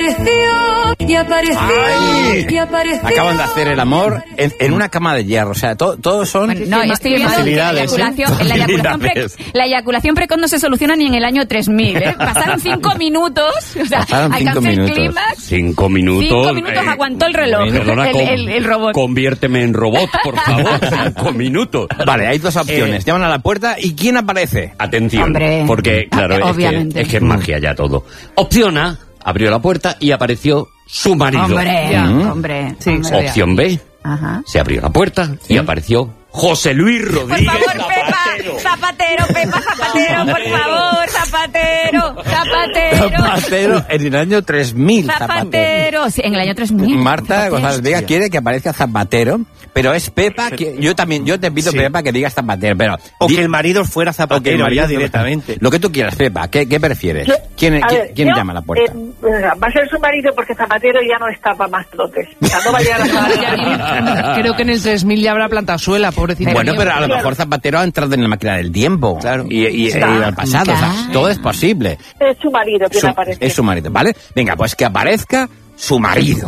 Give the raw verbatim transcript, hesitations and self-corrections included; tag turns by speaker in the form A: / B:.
A: apareció, y apareció,
B: Ay,
A: y apareció.
B: acaban de hacer el amor en, en una cama de hierro. O sea, to, todos son
C: Bueno, no, estoy viendo que la
B: facilidades,
C: eyaculación,
B: ¿eh?
C: la, eyaculación pre,
B: Facilidades.
C: la eyaculación precoz no se soluciona ni en el año tres mil, ¿eh? Pasaron cinco minutos, o sea,
B: Pasaron cinco
C: alcancé el
B: minutos.
C: clímax.
D: Cinco minutos.
C: Cinco minutos
D: eh,
C: aguantó el reloj,
D: Perdona,
C: el,
D: con-
C: el, el robot.
D: Conviérteme en robot, por favor. Cinco minutos.
B: Vale, hay dos opciones.
D: Eh,
B: Llaman a la puerta y ¿quién aparece?
D: Atención,
C: Hombre.
D: porque claro, es que,
C: Obviamente.
D: es que es magia ya todo. Opción A, abrió la puerta y apareció su marido.
C: Hombre,
B: Mm.
C: hombre.
E: Sí,
C: hombre.
D: Opción B,
C: Ajá.
D: se abrió la puerta y apareció José Luis
C: Por
D: Rodríguez
C: favor,
D: Zapatero.
C: Pepa, Zapatero, Pepa, Zapatero, por favor, Zapatero, Zapatero,
B: Zapatero en el año tres mil. Zapatero.
C: Zapatero. Sí, en el año tres mil.
B: Marta
C: Zapatero.
B: González Vega quiere que aparezca Zapatero, pero es Pepa. Que, yo también, yo te pido,
E: Sí.
B: Pepa, que digas Zapatero, pero...
E: O
B: di-
E: que el marido fuera
B: o que el
E: Zapatero
B: marido
E: ya
B: fuera-
E: directamente.
B: Lo que tú quieras, Pepa. ¿Qué, qué prefieres?
F: Yo-
B: ¿Quién,
F: a
B: quién-
F: ver,
B: quién
F: yo,
B: llama a la puerta?
F: eh, va a ser su marido porque Zapatero ya no está para más trotes. O sea, no va a llegar a
G: Ya, creo que en el tres mil ya habrá plantazuela, pobrecito.
B: Bueno,
G: mío.
B: pero a lo mejor Zapatero ha entrado en la máquina del tiempo.
E: Claro.
B: Y, y, y
F: Claro.
B: al pasado. O sea,
C: Claro.
B: todo es posible.
F: Es su marido que
B: Su-
F: aparece.
B: es su marido, ¿vale? Venga, pues que aparezca su marido.